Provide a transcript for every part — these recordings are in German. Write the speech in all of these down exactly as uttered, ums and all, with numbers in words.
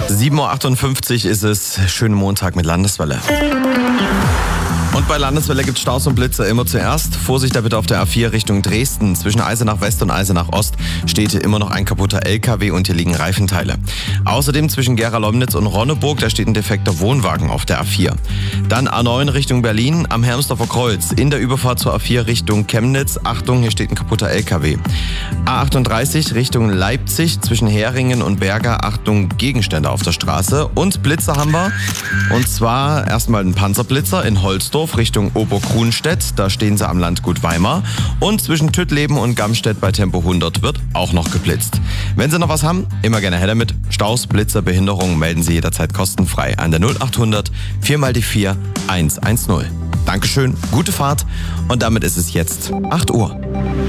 sieben Uhr achtundfünfzig ist es. Schönen Montag mit Landeswelle. Und bei Landeswelle gibt es Staus und Blitzer immer zuerst. Vorsicht da bitte auf der A vier Richtung Dresden. Zwischen Eisenach West und Eisenach Ost steht hier immer noch ein kaputter L K W und hier liegen Reifenteile. Außerdem zwischen Gera-Lomnitz und Ronneburg, da steht ein defekter Wohnwagen auf der A vier. Dann A neun Richtung Berlin am Hermsdorfer Kreuz. In der Überfahrt zur A vier Richtung Chemnitz. Achtung, hier steht ein kaputter L K W. A achtunddreißig Richtung Leipzig zwischen Heringen und Berger. Achtung, Gegenstände auf der Straße. Und Blitzer haben wir. Und zwar erstmal ein Panzerblitzer in Holzdorf Richtung Obergrunstedt. Da stehen sie am Landgut Weimar. Und zwischen Tüttleben und Gamstedt bei Tempo hundert wird auch noch geblitzt. Wenn Sie noch was haben, immer gerne her damit. Staus, Blitzer, Behinderungen melden Sie jederzeit kostenfrei an der null achthundert vier mal die vier eins eins null. Dankeschön, gute Fahrt und damit ist es jetzt acht Uhr.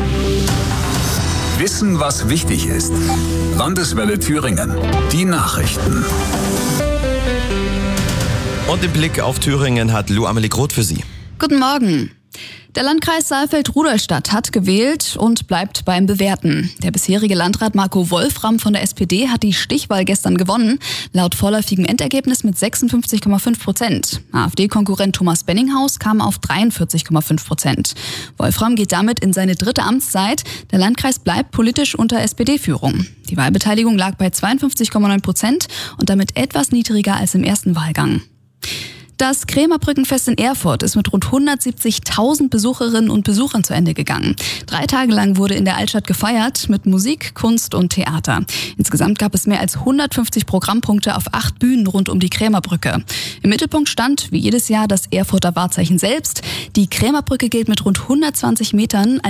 Wissen, was wichtig ist. Landeswelle Thüringen. Die Nachrichten. Und den Blick auf Thüringen hat Lou Amelie Groth für Sie. Guten Morgen. Der Landkreis Saalfeld-Rudolstadt hat gewählt und bleibt beim Bewerten. Der bisherige Landrat Marco Wolfram von der S P D hat die Stichwahl gestern gewonnen, laut vorläufigem Endergebnis mit sechsundfünfzig Komma fünf Prozent. AfD-Konkurrent Thomas Benninghaus kam auf dreiundvierzig Komma fünf Prozent. Wolfram geht damit in seine dritte Amtszeit. Der Landkreis bleibt politisch unter S P D-Führung. Die Wahlbeteiligung lag bei zweiundfünfzig Komma neun Prozent und damit etwas niedriger als im ersten Wahlgang. Das Krämerbrückenfest in Erfurt ist mit rund hundertsiebzigtausend Besucherinnen und Besuchern zu Ende gegangen. Drei Tage lang wurde in der Altstadt gefeiert mit Musik, Kunst und Theater. Insgesamt gab es mehr als hundertfünfzig Programmpunkte auf acht Bühnen rund um die Krämerbrücke. Im Mittelpunkt stand, wie jedes Jahr, das Erfurter Wahrzeichen selbst. Die Krämerbrücke gilt mit rund hundertzwanzig Metern